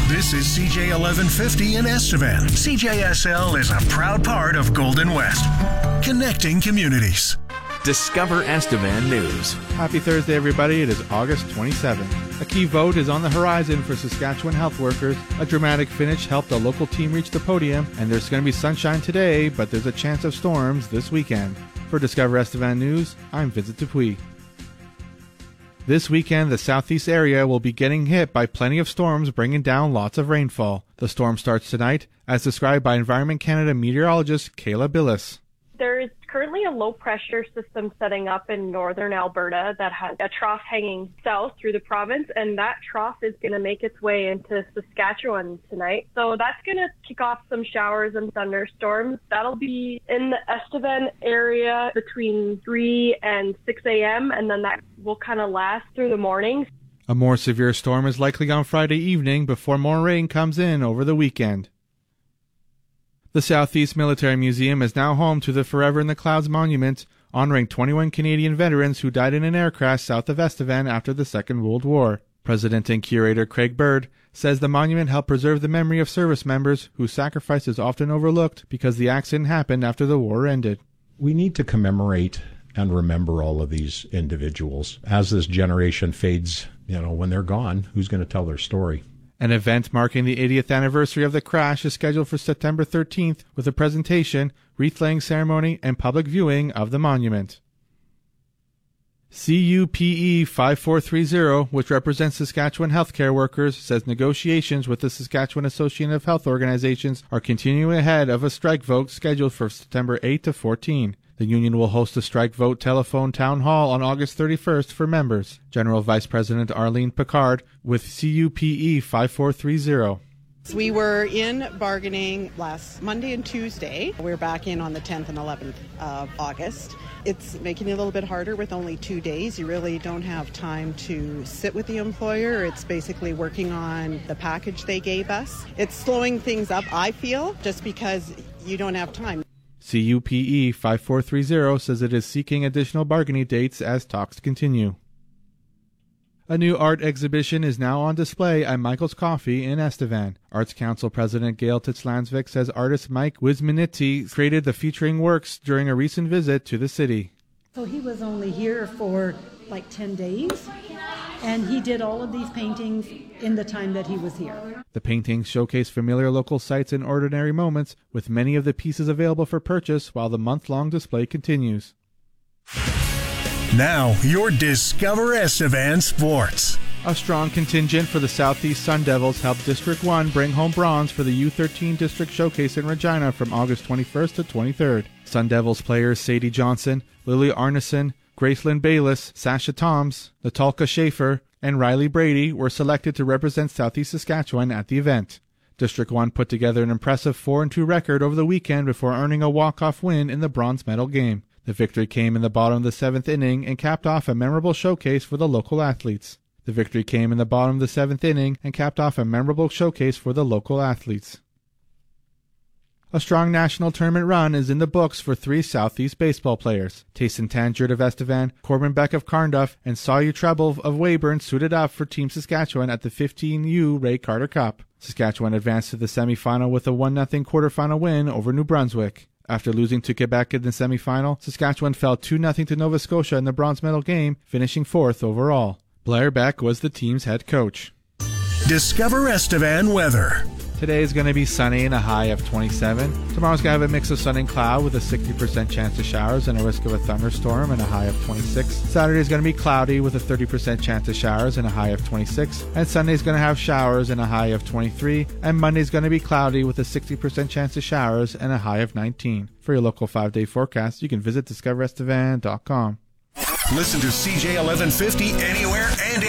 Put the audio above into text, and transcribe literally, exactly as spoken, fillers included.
This is C J eleven fifty in Estevan. C J S L is a proud part of Golden West, connecting communities. Discover Estevan News. Happy Thursday, everybody. It is August twenty-seventh. A key vote is on the horizon for Saskatchewan health workers. A dramatic finish helped a local team reach the podium, and there's going to be sunshine today, but there's a chance of storms this weekend. For Discover Estevan News, I'm Vincent Dupuis. This weekend, the southeast area will be getting hit by plenty of storms, bringing down lots of rainfall. The storm starts tonight, as described by Environment Canada meteorologist Kayla Billis. There is currently a low-pressure system setting up in northern Alberta that has a trough hanging south through the province, and that trough is going to make its way into Saskatchewan tonight. So that's going to kick off some showers and thunderstorms. That'll be in the Estevan area between three and six a.m., and then that will kind of last through the morning. A more severe storm is likely on Friday evening before more rain comes in over the weekend. The Southeast Military Museum is now home to the Forever in the Clouds Monument, honoring twenty-one Canadian veterans who died in an air crash south of Estevan after the Second World War. President and curator Craig Bird says the monument helped preserve the memory of service members whose sacrifice is often overlooked because the accident happened after the war ended. We need to commemorate and remember all of these individuals. As this generation fades, you know, when they're gone, who's going to tell their story? An event marking the eightieth anniversary of the crash is scheduled for September thirteenth with a presentation, wreath-laying ceremony, and public viewing of the monument. C U P E five four three zero, which represents Saskatchewan healthcare workers, says negotiations with the Saskatchewan Association of Health Organizations are continuing ahead of a strike vote scheduled for September eighth to fourteenth. The union will host a strike vote telephone town hall on August thirty-first for members. General Vice President Arlene Picard with C U P E five four three zero. We were in bargaining last Monday and Tuesday. We're back in on the tenth and eleventh of August. It's making it a little bit harder with only two days. You really don't have time to sit with the employer. It's basically working on the package they gave us. It's slowing things up, I feel, just because you don't have time. C U P E five four three zero says it is seeking additional bargaining dates as talks continue. A new art exhibition is now on display at Michael's Coffee in Estevan. Arts Council President Gail Titz-Lansvik says artist Mike Wismanity created the featuring works during a recent visit to the city. So he was only here for like ten days, and he did all of these paintings in the time that he was here. The paintings showcase familiar local sites and ordinary moments, with many of the pieces available for purchase while the month-long display continues. Now, your Discover Estevan Sports. A strong contingent for the Southeast Sun Devils helped District one bring home bronze for the U thirteen District Showcase in Regina from August twenty-first to twenty-third. Sun Devils players Sadie Johnson, Lily Arneson, Gracelyn Bayless, Sasha Toms, Natalka Schaefer, and Riley Brady were selected to represent Southeast Saskatchewan at the event. District one put together an impressive four and two record over the weekend before earning a walk-off win in the bronze medal game. The victory came in the bottom of the seventh inning and capped off a memorable showcase for the local athletes. The victory came in the bottom of the seventh inning and capped off a memorable showcase for the local athletes. A strong national tournament run is in the books for three Southeast baseball players. Tayson Tangiard of Estevan, Corbin Beck of Carnduff, and Sawyer Treble of Weyburn suited up for Team Saskatchewan at the fifteen U Ray Carter Cup. Saskatchewan advanced to the semifinal with a one nothing quarterfinal win over New Brunswick. After losing to Quebec in the semifinal, Saskatchewan fell two nothing to Nova Scotia in the bronze medal game, finishing fourth overall. Blair Beck was the team's head coach. Discover Estevan weather. Today is going to be sunny and a high of twenty-seven. Tomorrow's going to have a mix of sun and cloud with a sixty percent chance of showers and a risk of a thunderstorm and a high of twenty-six. Saturday is going to be cloudy with a thirty percent chance of showers and a high of twenty-six. And Sunday is going to have showers and a high of twenty-three. And Monday is going to be cloudy with a sixty percent chance of showers and a high of nineteen. For your local five-day forecast, you can visit discover estevan dot com. Listen to C J eleven fifty anywhere,